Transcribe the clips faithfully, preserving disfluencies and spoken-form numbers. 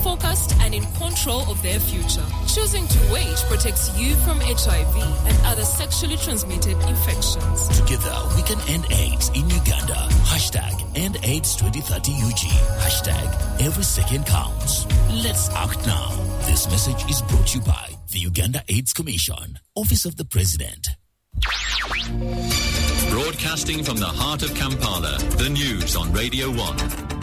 focused and in control of their future. Choosing to wait protects you from H I V and other sexually transmitted infections. Together, we can end AIDS in Uganda. Hashtag End AIDS twenty thirty U G. Hashtag Every Second Counts. Let's act now. This message is brought to you by the Uganda AIDS Commission, Office of the President. Broadcasting from the heart of Kampala, the news on Radio one.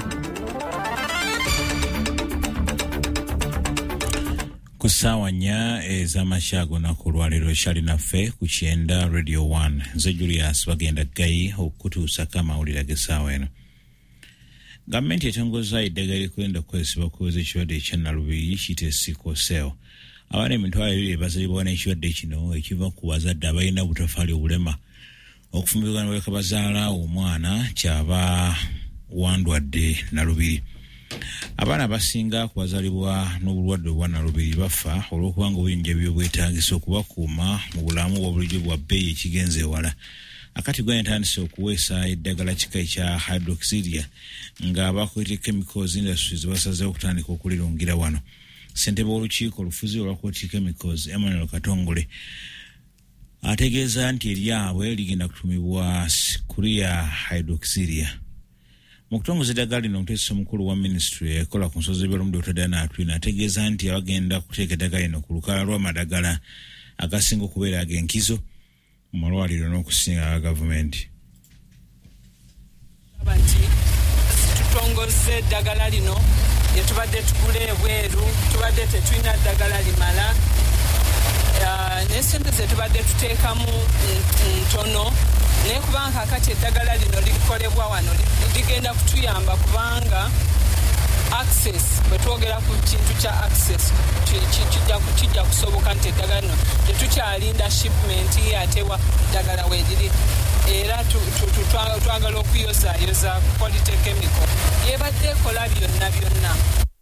Kusawa nya ez'amashago nakulwaliro shali naffe ku kyenda Radio one. Nze Julius bagenda gayi okutuusa kamawulira gesaawa eno. Gavumenti etongoza eddagala likwenda kukozesebwa kuweza ekirwadde ekya Nalubiri kiyite Sickle. Abaana emitwalo ebiri bazalibwa n'ekirwadde kino ekiva ku bazadde abalina obutafaali obulema. Okufumbirwa n'oleka bazaala omwana kyaba wandwadde Nalubiri. Abaana abasinga kubazalibwa n'obulwadde obwa Nalubiri bafa olw'okubanga obuyinja by'obwetaagisa okubakuuma mu bulamu bw'obulijjo bwa bbeeyi ekigenze ewala. Akati gwa entandise okuweesa eddagala kika ekya hydroxyurea nga abakwete chemicals industries basazeewo okutandika okulirungira wano. Ssentebe w'olukiiko olufuzi olwa Court Chemicals Emmanuel Katongole ategeeza nti eryabwe ligenda kutumibwa Kuria hydroxyurea. Mu kutongoza eddagala lino omuteesisa omukulu wa ministry ekola ku nsozi z'ebyolomu Doctor Diana Atwine ategeeza nti abagenda kuteeka eddagala lino ku lukalala lw'amadagala agasinga okubeera ag'enkizo mu malwaliro n'okusinga aga gavumenti. Nti tutongoze eddagala lino lye tubadde tugula ebweru, tubadde tetulina ddagala limala, n'essente ze tubadde tuteekamu ntono, naye kubanga kakati eddagala lino likolebwa wano ligenda kutuyamba kubanga access, bwe twogera ku kintu kya access kijja kusoboka nti eddagala lino tetukyalinda shipment ate wa ddagala weeriri, era twagala okuyozaayoza quality chemical yebadde ekola byonna byonna.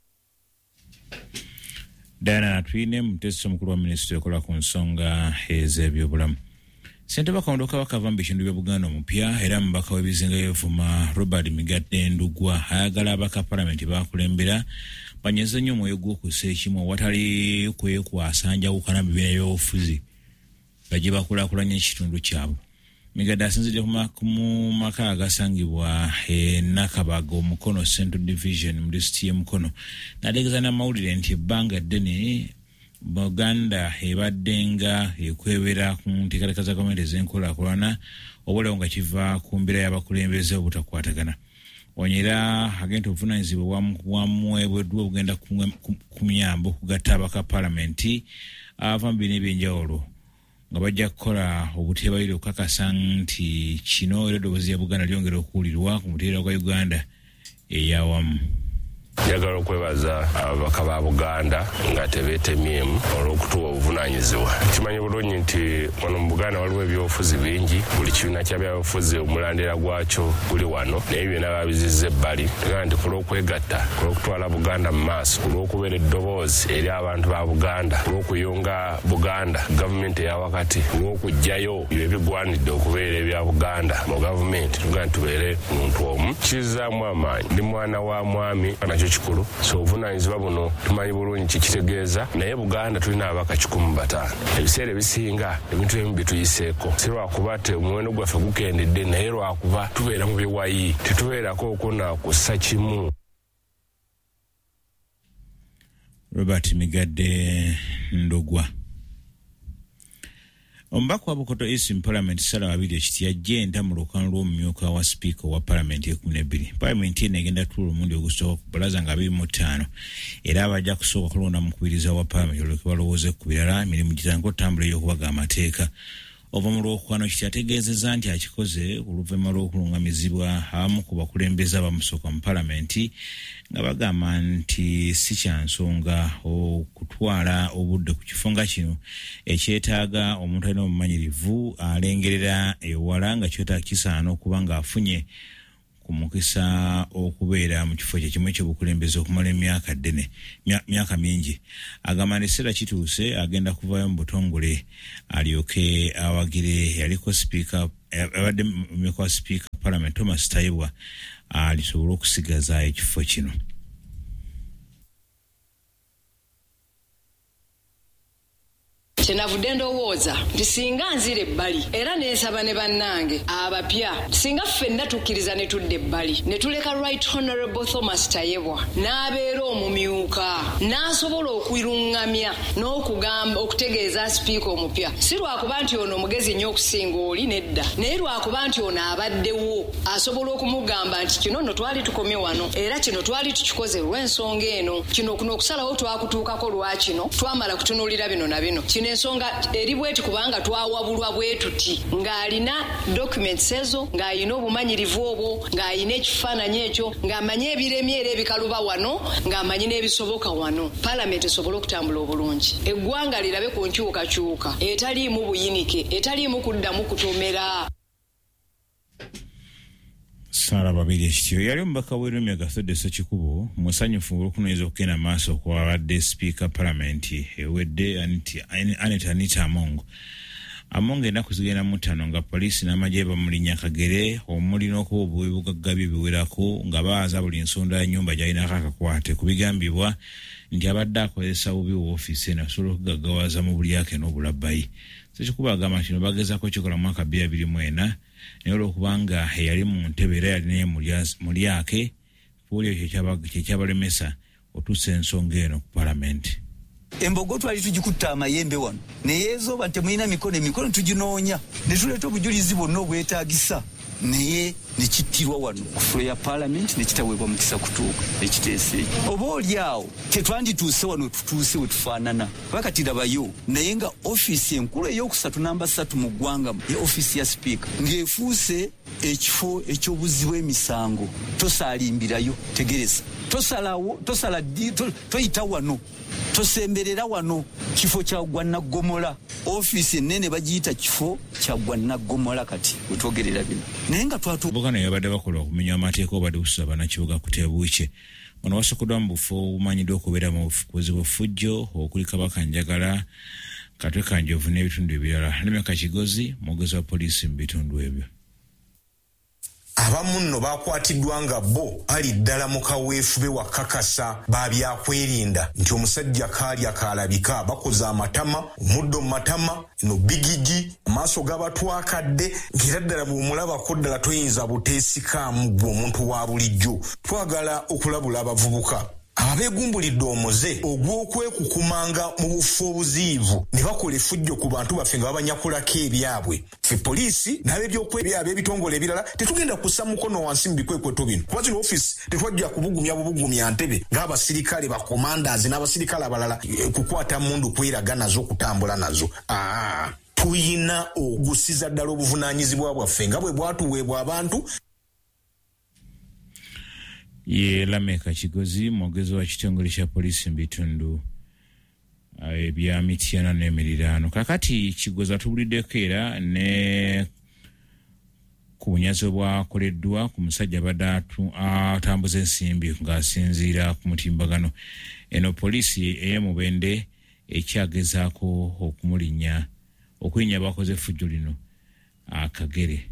Diana Atwine muteesisa omukulu wa minisitule ekola ku nsonga ez'ebyobulamu. Ssentebe Kawondo Kabaka mu bitundu bya Buganda omupya era mubaka w'ebizinga by'Evuma Robert Migadde Ndugwa ayagala abaka palamenti bakulembera banyeze nnyo omwoyo gw'okussa ekimu awatali kwekwasa njawukana mu bibiina by'obufuzi bajje bakulaakulanya ekitundu kyabwe. Migadde asinzidde mu maka agasangibwa e Nakabago Mukono Central Division mu disitulikiti y'e Mukono n'ategeeza n'amawulire nti ebbanga ddene Buganda ebaddenga ekwebera ku nteekateeka za gavumenti ez'enkulaakulana obolewo nga kiva ku mbeera y'abakulembeze obutakwatagana. Onyera agenda obuvunaanyizibwa bwamwebeddwa obugenda kumuyamba okugatta abaka palamenti ava mu bibiina eby'enjawulo nga bajja kukola obuteebalire okukakasa nti kino era eddoboozi lya Buganda lyongera okuwulirwa ku muteera gwa Uganda ey'awamu. Njagala okwebaza ababaka ba Buganda nga tebeetemyemu olw'okutuwa obuvunaanyizibwa. Kimanyi bulungi nti wano mu Buganda waliwo ebyobufuzi bingi, buli kibiina kya byobufuzi omulandira gwakyo guli wano, naye byonna babizizza ebbali. Tegamba nti ku lw'okwegatta, ku lw'okutwala Buganda mu maaso, ku lw'okubeera eddoboozi eri abantu ba Buganda, ku lw'okuyunga Buganda gavumenti eya wakati, ku lw'okuggyayo ebigwanidde okubeera ebya Buganda mu gavumenti, tugamba nti tubeere muntu omu. Kizzaamu amaanyi. Ndi mwana wa mwami kikulu, so obuvunaanyizibwa buno tumanyi bulungi kikitegeeza, naye Buganda tulina ababaka kikumi bataano. Ebiseera ebisinga ebintu ebimu bituyiseeko, si lwakuba te omuwendo gwaffe gukendedde, naye lwakuba tubeera mu biwayi, tetubeerako okuna kussa kimu. Robert Migadde Ndugwa. Omubaka wa Bukoto East Parliament Sarah Wabiri ekiti yajja enta mu lukano lw'omumyuka wa Speaker wa Parliament ekumi n'ebbiri. Parliament eno egenda tuula omulundi ogusooka ku bbalaza nga abiri mu ttaano era abajja kusooka kulonda mukubiriza wa Parliament olyoke balowooze ku birala emirimu gitandika okutambula ey'okubaga amateeka. Ova mu lwokukwano kiti ategeezezza nti akikoze oluvannyuma lw'okulungamizibwa abamu ku bakulembeze abamusooka mu Parliament nga bagamba nti si kya nsonga okutwala obudde ku kifo nga kino ekyetaaga omuntu alina obumanyirivu alengerera ewala nga kyetaaga kisaana okuba ng'afunye ku mukisa okubeera mu kifo kye kimu ekyobukulembeze okumala emyaka ddene myaka mingi. Agamba nti ekiseera kituuse agenda kuvaayo mu butongole alyoke awagire yaliko sipiika abadde mumyuka wa sipiika Parliament Thomas Tayibwa alisobola okusigaza ekifo kino. kyenavudde ndowooza nti singa nzira ebbali era neesaba ne bannange abapya singa ffenna tukkiriza ne tudda ebbali ne tuleka Right Honorable Thomas Tayebwa n'abeera omumyuka n'asobola okwiruŋŋamya n'okugamba okutegeeza sipiika omupya si lwakuba nti ono omugezi nnyo okusinga oli nedda naye lwakuba nti ono abaddewo asobola okumugamba nti kino no twali tukomye wano era kino twali tukikoze lw'ensonga eno kino kuno okusalawo twakutuukako lwakino twamala kutunuulira bino na bino kino ensonga eri bweti kubanga twawabulwa bwe tuti ng'alina documents ezo ng'alina obumanyirivu obwo ng'alina ekifaananyi ekyo ng'amanyi ebiremye era ebikaluba wano ng'amanyi n'ebisoboka wano paalamenti esobole okutambula obulungi eggwanga lirabe ku nkyukakyuka etaliimu buyinike etaliimu kuddamu kutomera. Sara babiri ekityo yali omubaka w'erumya Gathode Ssekikubo musanyufu olw'okunoonyeza okugenda maaso kw'abadde sipiika paalamenti ewedde Anita Anita Among. Among ennaku zigenda mu ttaano nga poliisi n'amagye bamulinnya Kagere omuli n'okuba obuwe bugagga bye biwerako nga baaza buli nsonda ya nnyumba gy'alinako akakwate ku bigambibwa nti abadde akozesa bubi woofiisi eno asobola okugaggawaza mu bulyake n'obulabbayi. Ssekikubo agamba nti no bagezaako kikola mu mwaka bbiri abiri mu ena naye olw'okubanga eyali mu ntebe era yalinaye mu lyake pooliyo kyekyabalemesa otuusa ensonga eno ku paalamenti. Embogo twali tugikutta amayembe wano naye ezooba temulina mikono emikono tuginoonya ne tuleeta obujulizi bwonna obwetaagisa naye nekittirwa wano ku fulo ya paalamenti nekitaweebwa mukisa kutuuka ekiteeso ekyo. Oba oli awo tetwandituuse wano tutuuse we tufaanana bakati labayo naye nga ofiisi enkulu ey'okusatu namba ssatu mu ggwanga ye ofiisi ya sipiika ng'efuuse ekifo eky'obuzzi bw'emisango tosaalimbirayo tegereza tosalawo tosala to, toyita wano tosemberera wano kifo kya Gwannagomola ofiisi ennene bagiyita kifo kya Gwannagomola kati wetwogerera bino naye nga twatubukana yabadde bakola okumenya amateeka obadde kusaba bannakibuga kuteebuuke ono wasokoddwa mu bufo obumanyiddwa okubeera mu bufukuzi bw'effujjo okuli Kabaka Njagala Katwe Kanjovu n'ebitundu ebirala. Lemeka Kigozi mwogezi wa poliisi mu bitundu ebyo. Abamu nno bakwatiddwa nga bo ali ddala mu kaweefube wakakasa babyakwerinda nti omusajja kaali akalabika bakoza amatama omuddo mu matama no bigigi amaaso gabatwakadde ng'era ddala bw'omulabako ddala toyinza buteesikaamu gwe omuntu wa bulijjo. Twagala okulabula abavubuka abeegumbulidde omuze ogw'okwekukumanga mu bufo obuziivu ne bakola effujjo ku bantu baffe nga babanyakulako ebyabwe. Ffe poliisi n'ab'ebyokwebya ab'ebitongole ebirala tetugenda kussa mukono wansi mu bikwekweto bino kuba zino ofiisi tetwajja kubugumya bubugumya ntebe ng'abasirikale bakomandazi n'abasirikale abalala kukwata mundu kweraga nazo okutambula nazo. Aa tuyina ogusiza ddala obuvunaanyizibwa bwaffe nga bwe bwatuweebwa abantu. Ye Lameka Kigozi mwogezi wa kitongole kya poliisi mu bitundu ebya Mityana n'emiriraano. Kakati Kigozi atubuliddeko era ne ku bunyazi obwakoleddwa ku musajja abadde atambuza ensimbi ng'asinziira ku mutimbagano. Eno poliisi ey'Emubende ekyagezaako okumulinnya okulinnya abakoze effujjo lino Akagere.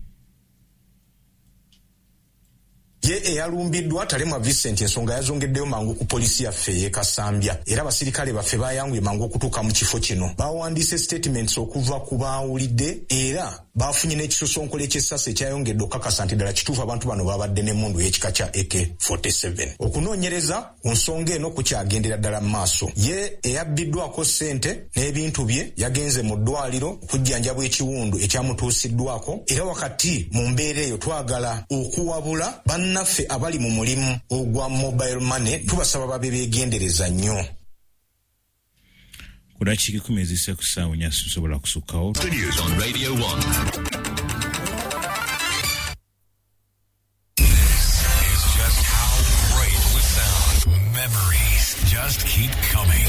Ye eyalumbiddwa Talema Vincent ensonga yazongeddeyo mangu ku poliisi yaffe y'e Kasambya era abasirikale baffe bayanguye mangu okutuuka mu kifo kino. Bawandiise statements okuva ku baawulidde era bafunye n'ekisosonkole ky'essasi ekyayongedde okukakasa nti ddala kituufu abantu bano babadde n'emmundu y'ekika kya A K forty-seven. Okunoonyereza ku nsonga eno kukyagendera ddala mu maaso. Ye eyabbiddwako ssente n'ebintu bye yagenze mu ddwaliro okujjanjabwa ekiwundu ekyamutuusiddwako era wakati mu mbeera eyo twagala okuwabula bannaffe abali mu mulimu ogwa mobile money tubasaba babe beegendereza nnyo. Kudakiiki kumi ezise ku ssaawa nnya sisobola kusukkawo. The news on Radio one.